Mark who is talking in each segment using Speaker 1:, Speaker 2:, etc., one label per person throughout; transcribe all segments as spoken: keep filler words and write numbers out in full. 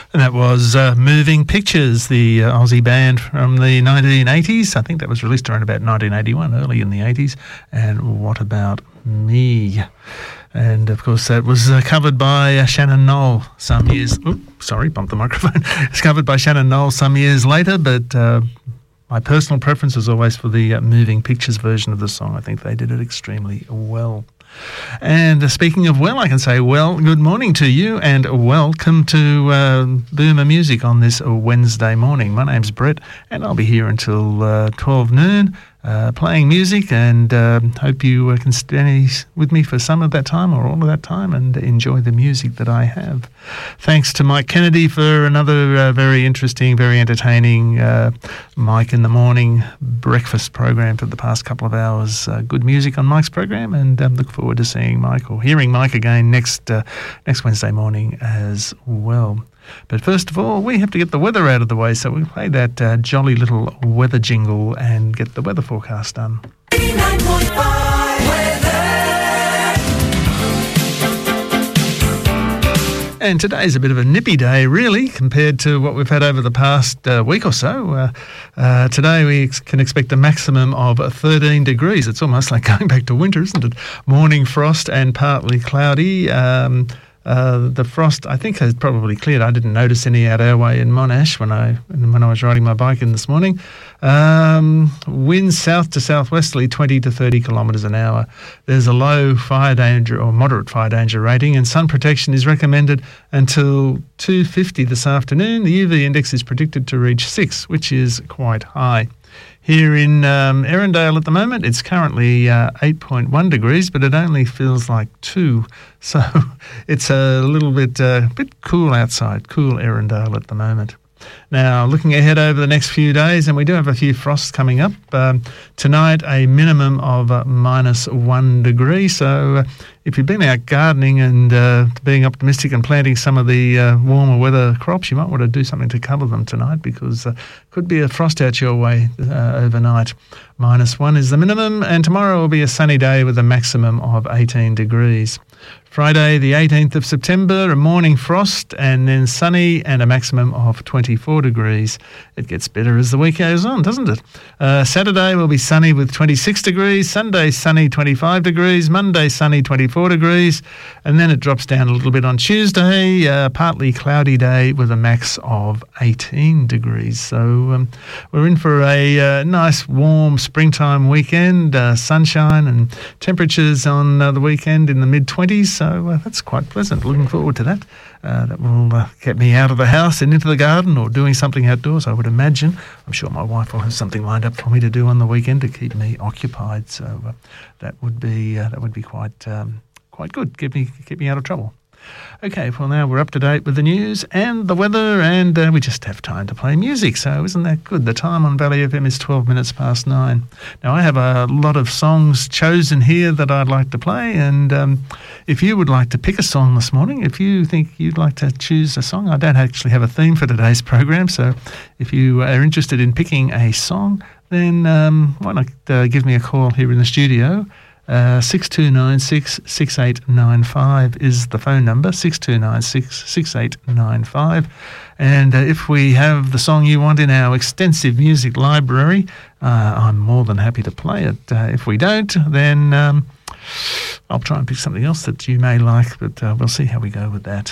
Speaker 1: And that was uh, Moving Pictures, the uh, Aussie band from the nineteen eighties. I think that was released around about nineteen eighty-one, early in the eighties. And What About Me? And, of course, that was uh, covered by uh, Shannon Noll some years... Oops, sorry, bumped the microphone. It's covered by Shannon Noll some years later, but uh, my personal preference is always for the uh, Moving Pictures version of the song. I think they did it extremely well. And uh, speaking of well, I can say, well, good morning to you and welcome to uh, Boomer Music on this Wednesday morning. My name's Brett and I'll be here until uh, twelve noon uh, playing music, and uh, hope you uh, can stay with me for some of that time or all of that time and enjoy the music that I have. Thanks to Mike Kennedy for another uh, very interesting, very entertaining uh, Mike in the Morning breakfast program for the past couple of hours. Uh, good music on Mike's program, and um, look forward to seeing Mike or hearing Mike again next uh, next Wednesday morning as well. But first of all, we have to get the weather out of the way, so we'll play that uh, jolly little weather jingle and get the weather forecast done.
Speaker 2: eighty-nine point five weather.
Speaker 1: And today's a bit of a nippy day, really, compared to what we've had over the past uh, week or so. Uh, uh, today we ex- can expect a maximum of thirteen degrees. It's almost like going back to winter, isn't it? Morning frost and partly cloudy. Um, uh, the frost, I think, has probably cleared. I didn't notice any out our way in Monash when I when I was riding my bike in this morning. Um, winds south to southwesterly, twenty to thirty kilometres an hour. There's a low fire danger or moderate fire danger rating, and sun protection is recommended until two fifty this afternoon. The U V index is predicted to reach six, which is quite high. Here in um, Erindale at the moment, it's currently uh, eight point one degrees, but it only feels like two. So it's a little bit, uh, bit cool outside, cool Erindale at the moment. Now, looking ahead over the next few days, and we do have a few frosts coming up. Um, tonight, a minimum of uh, minus one degree. So uh, if you've been out gardening and uh, being optimistic and planting some of the uh, warmer weather crops, you might want to do something to cover them tonight, because uh, could be a frost out your way uh, overnight. Minus one is the minimum, and tomorrow will be a sunny day with a maximum of eighteen degrees. Friday, the eighteenth of September, a morning frost and then sunny and a maximum of twenty-four degrees. It gets better as the week goes on, doesn't it? Uh, Saturday will be sunny with twenty-six degrees. Sunday, sunny, twenty-five degrees. Monday, sunny, twenty-four degrees. And then it drops down a little bit on Tuesday, uh, partly cloudy day with a max of eighteen degrees. So um, we're in for a uh, nice, warm springtime weekend, uh, sunshine and temperatures on uh, the weekend in the mid-twenties. So uh, that's quite pleasant. Looking forward to that. Uh, that will uh, get me out of the house and into the garden or doing something outdoors, I would imagine. I'm sure my wife will have something lined up for me to do on the weekend to keep me occupied. So uh, that would be uh, that would be quite um, quite good. Keep me keep me out of trouble. Okay, well, now we're up to date with the news and the weather, and uh, we just have time to play music, so isn't that good? The time on Valley F M is twelve minutes past nine. Now, I have a lot of songs chosen here that I'd like to play, and um, if you would like to pick a song this morning, if you think you'd like to choose a song, I don't actually have a theme for today's program, so if you are interested in picking a song, then um, why not uh, give me a call here in the studio. Uh, six two nine six, six eight nine five is the phone number, six two nine six, six eight nine five. And uh, if we have the song you want in our extensive music library, uh, I'm more than happy to play it. Uh, if we don't, then um, I'll try and pick something else that you may like, but uh, we'll see how we go with that.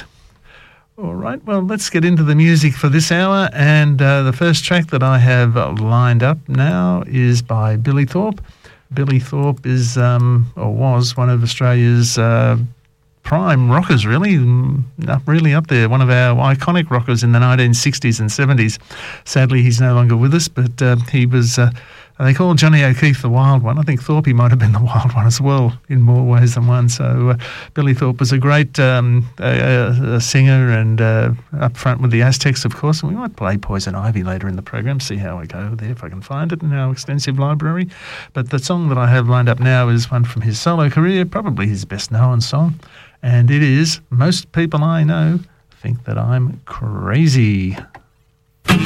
Speaker 1: All right, well, let's get into the music for this hour. And uh, the first track that I have lined up now is by Billy Thorpe. Billy Thorpe is, um, or was, one of Australia's uh, prime rockers, really, up, really up there, one of our iconic rockers in the nineteen sixties and seventies. Sadly, he's no longer with us, but uh, he was, uh, they call Johnny O'Keefe the wild one. I think Thorpe might have been the wild one as well, in more ways than one. So uh, Billy Thorpe was a great um, a, a singer and uh, up front with the Aztecs, of course, and we might play Poison Ivy later in the program, see how I go there, if I can find it in our extensive library. But the song that I have lined up now is one from his solo career, probably his best known song, and it is Most People I Know Think That I'm Crazy.